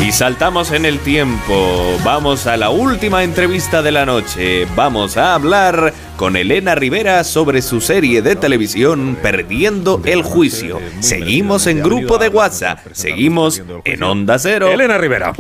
Y saltamos en el tiempo. Vamos a la última entrevista de la noche. Vamos a hablar con Elena Rivera sobre su serie de televisión Perdiendo el Juicio. Seguimos en grupo de WhatsApp. Seguimos en Onda Cero. Elena Rivera.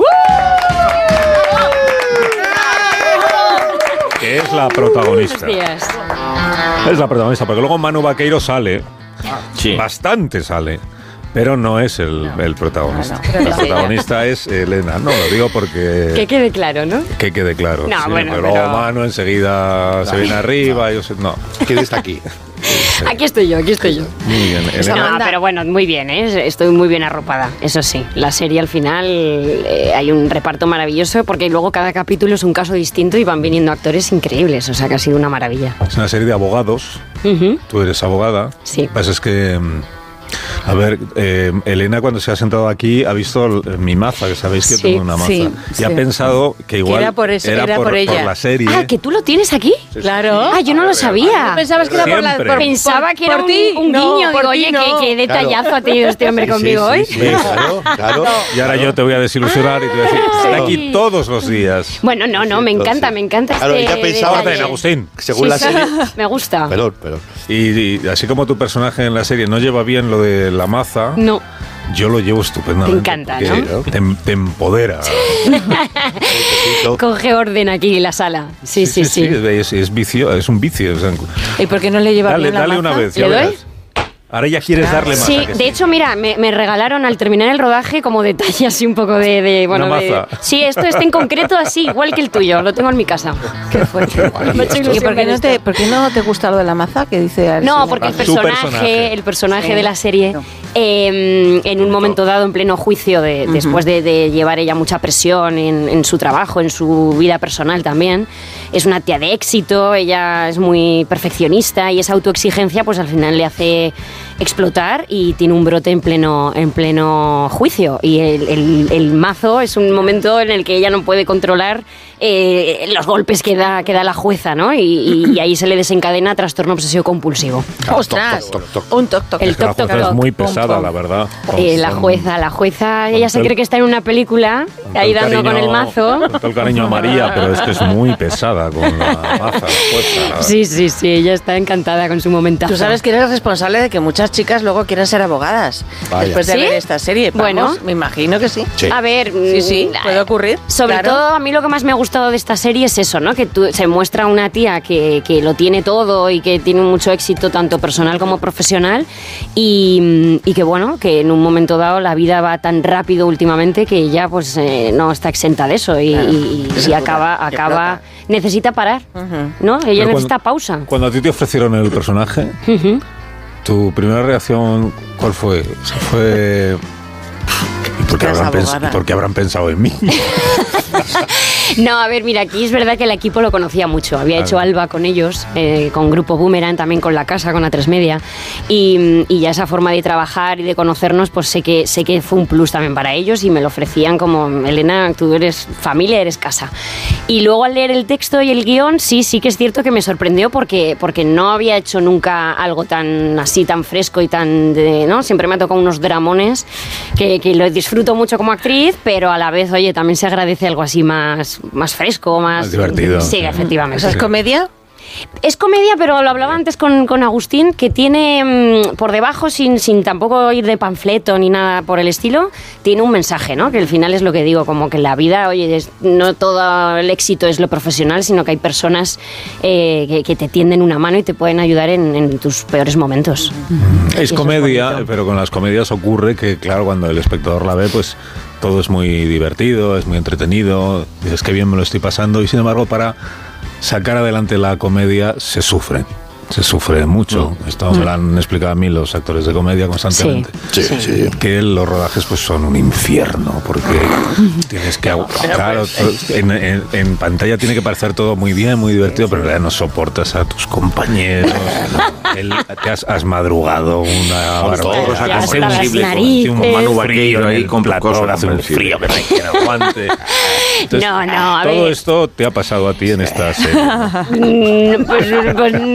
Que es la protagonista. Es la protagonista, porque luego Manu Vaqueiro sale. Sí. Bastante sale. Pero no es el protagonista. El protagonista es Elena. No, lo digo porque... Que quede claro, ¿no? Que quede claro. No, sí, bueno, pero luego Manu enseguida se viene arriba. Yo sé, no. ¿Quién está aquí? Aquí estoy yo. Muy bien. No, pero bueno, muy bien, ¿eh? Estoy muy bien arropada, eso sí. La serie al final hay un reparto maravilloso porque luego cada capítulo es un caso distinto y van viniendo actores increíbles, o sea que ha sido una maravilla. Es una serie de abogados. Tú eres abogada. Sí. Pues es que... A ver, Elena cuando se ha sentado aquí ha visto mi maza, que sabéis que tengo una maza. Y ha pensado que igual que era por eso, era por ella. Por la serie. Ah, ¿que tú lo tienes aquí? Sí. Claro. Ah, yo no lo sabía. ¿No pensabas que era Pensaba que era por ti? un guiño. No, Digo, oye, qué detallazo ha tenido este hombre conmigo hoy. Sí, claro. Y ahora yo te voy a desilusionar y te voy a decir, está aquí todos los días. Bueno, no, me encanta Claro, este ella pensaba detalle. Agustín. Según la serie... Me gusta. Perdón. Y así como tu personaje en la serie no lleva bien lo de la maza... No. Yo lo llevo estupendamente. Te encanta, ¿no? Te empodera. Coge orden aquí en la sala. Sí. Es vicio, es un vicio. O sea, ¿Y por qué no le lleva bien la dale maza? una vez. ¿Le doy? Verás. Ahora ya quieres darle más. Sí, de hecho, mira, me regalaron al terminar el rodaje como detalle así un poco Una maza. Sí, esto en concreto así, igual que el tuyo, lo tengo en mi casa. Qué fuerte. ¿Y por qué no te gusta lo de la maza que dice? No, porque el personaje de la serie, en un momento dado, en pleno juicio, después de llevar ella mucha presión en su trabajo, en su vida personal también, es una tía de éxito, ella es muy perfeccionista y esa autoexigencia pues al final le hace explotar y tiene un brote en pleno juicio y el mazo es un momento en el que ella no puede controlar los golpes que da la jueza, ¿no? Y ahí se le desencadena trastorno obsesivo compulsivo. ¡Ostras! Un toc-toc. El toc-toc. La jueza es muy pesada, la verdad. La jueza, ella se cree que está en una película, ahí dando con el mazo. Con todo el cariño a María, pero es que es muy pesada con la maza. Sí, ella está encantada con su momentazo. Tú sabes que eres responsable de que muchas chicas luego quieran ser abogadas. Vaya. Después de ver esta serie. Bueno, me imagino que sí. A ver, sí, puede ocurrir. Sobre todo, a mí lo que más me ha gustado de esta serie es eso, ¿no? Que se muestra una tía que lo tiene todo y que tiene mucho éxito tanto personal como profesional y que bueno, que en un momento dado la vida va tan rápido últimamente que ella pues no está exenta de eso y acaba necesita parar, ¿no? Ella necesita pausa. Cuando a ti te ofrecieron el personaje, ¿tu primera reacción cuál fue? Fue... ¿Por qué habrán pensado en mí? No, a ver, mira, aquí es verdad que el equipo lo conocía mucho. Había hecho Alba con ellos, con Grupo Boomerang, también con La Casa, con A3 Media. Y ya esa forma de trabajar y de conocernos, pues sé que fue un plus también para ellos y me lo ofrecían como, Elena, tú eres familia, eres casa. Y luego al leer el texto y el guión, sí que es cierto que me sorprendió porque no había hecho nunca algo tan así, tan fresco y tan... ¿no? Siempre me ha tocado unos dramones que lo disfruto mucho como actriz, pero a la vez, oye, también se agradece algo así más fresco, más divertido. Sí, efectivamente. ¿Es comedia? Es comedia, pero lo hablaba antes con Agustín, que tiene por debajo, sin tampoco ir de panfleto ni nada por el estilo, tiene un mensaje, ¿no? Que al final es lo que digo, como que en la vida, oye, no todo el éxito es lo profesional, sino que hay personas que te tienden una mano y te pueden ayudar en tus peores momentos. Es comedia, pero con las comedias ocurre que, claro, cuando el espectador la ve, pues todo es muy divertido, es muy entretenido, dices que bien me lo estoy pasando y sin embargo para sacar adelante la comedia se sufre mucho. Esto me lo han explicado a mí los actores de comedia constantemente. Sí. Que los rodajes pues son un infierno porque tienes que... Claro, en pantalla tiene que parecer todo muy bien, muy divertido, pero en realidad no soportas a tus compañeros. Has madrugado una barbaridad. Sensible. Un Manu Vaqueiro ahí con platón, hace un frío que no hay quien aguante. Entonces, a todo ver. esto te ha pasado a ti en esta serie. Pues no, mira,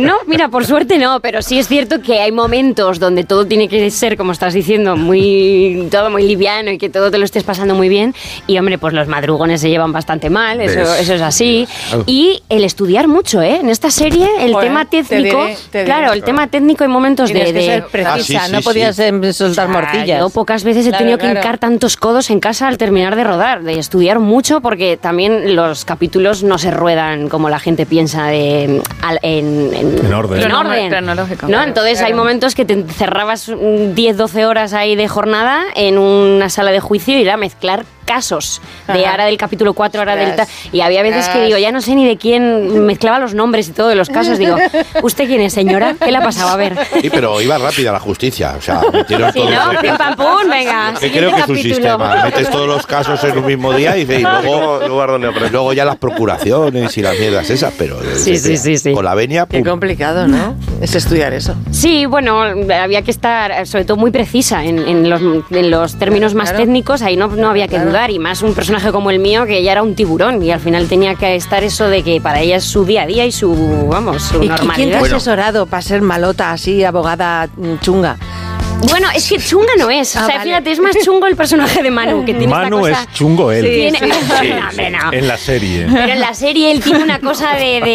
mira, por suerte no, pero sí es cierto que hay momentos donde todo tiene que ser, como estás diciendo, todo muy liviano y que todo te lo estés pasando muy bien. Y hombre, pues los madrugones se llevan bastante mal, eso es así. Y el estudiar mucho, ¿eh? En esta serie, el tema técnico, el tema técnico hay momentos tienes que ser precisa, no podías soltar morcillas. Yo pocas veces he tenido que hincar tantos codos en casa al terminar de rodar, de estudiar mucho, porque también los capítulos no se ruedan como la gente piensa en orden. Cronológico. ¿No? Entonces hay momentos que te encerrabas 10-12 horas ahí de jornada en una sala de juicio y era mezclar casos de ahora del capítulo 4, ahora del y había veces que digo, ya no sé ni de quién, mezclaba los nombres y todo de los casos, digo, ¿usted quién es, señora? ¿Qué le ha pasado? A ver. Sí, pero iba rápida la justicia, o sea, metieron sí, todos ¿no? Pim pam pum, venga. Que creo que es un sistema, metes todos los casos en un mismo día y luego ya las procuraciones y las mierdas esas, pero sí. con la venia, pum. Qué complicado, ¿no? Es estudiar eso. Sí, bueno, había que estar sobre todo muy precisa en los términos más técnicos, ahí no había que dudar. Y más un personaje como el mío que ya era un tiburón y al final tenía que estar eso de que para ella es su día a día y su normalidad. ¿Y quién te ha asesorado para ser malota así, abogada chunga? Bueno, es que chunga no es. O sea, fíjate, es más chungo el personaje de Manu, que tiene Manu esta cosa... es chungo él. No. En la serie. Pero en la serie él tiene una cosa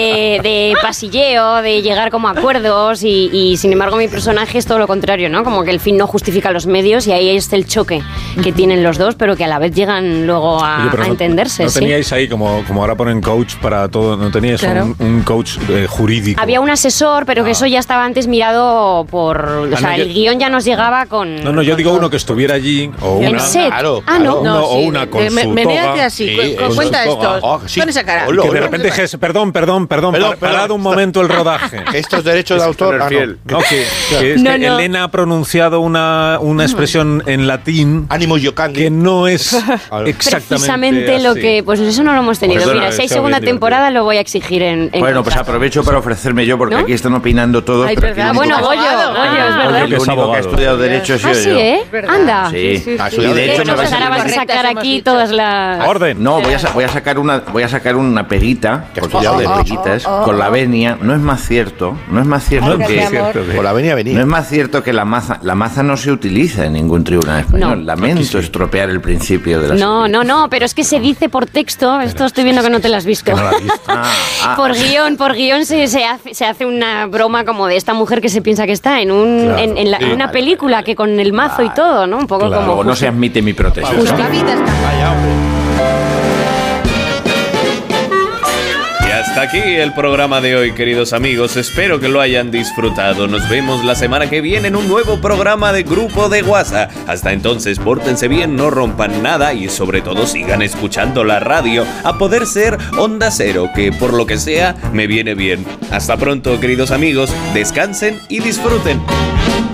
de pasilleo, de llegar como a acuerdos y sin embargo mi personaje es todo lo contrario, ¿no? Como que el fin no justifica los medios y ahí es el choque que tienen los dos, pero que a la vez llegan luego a entenderse. ¿No teníais ahí, como ahora ponen coach para todo, no teníais un coach jurídico? Había un asesor, pero que eso ya estaba antes mirado por... O sea, el guión ya nos llegaba con... No, yo digo uno que estuviera allí o una... ¿En set? Claro. O una consultora. Menéate así, cuenta esto. Con esa cara. Que de repente dijese, perdón, parad un momento el rodaje. Estos derechos de autor... Elena ha pronunciado una expresión en latín... Animus iocandi. Que no es exactamente precisamente así. lo que... Pues eso no lo hemos tenido. Perdona, mira, si hay segunda temporada lo voy a exigir en bueno, pues aprovecho para ofrecerme yo, porque aquí están opinando todos. Ay, pero verdad. Bueno, Goyo, es verdad. El único que ha estudiado Derecho Ah, sí, ¿eh? Anda. Sí. Y de hecho, ahora vas a sacar aquí todas las... Orden. No, voy a sacar una peguita, porque de peguitas, con la venia. No es más cierto que... Con la venia venía. No es más cierto que la maza no se utiliza en ningún tribunal español. No. Lamento estropear el principio de la serie. No, pero es que se dice por texto, esto estoy viendo que no te lo has visto. No la has visto. Por guión se hace una broma como de esta mujer que se piensa que está en una película que con el mazo y todo, ¿no? Un poco como... Luego no se admite mi protesta. Justo la vida está... Y hasta aquí el programa de hoy, queridos amigos. Espero que lo hayan disfrutado. Nos vemos la semana que viene en un nuevo programa de Grupo de WhatsApp. Hasta entonces, pórtense bien, no rompan nada y sobre todo sigan escuchando la radio, a poder ser Onda Cero, que por lo que sea me viene bien. Hasta pronto, queridos amigos. Descansen y disfruten.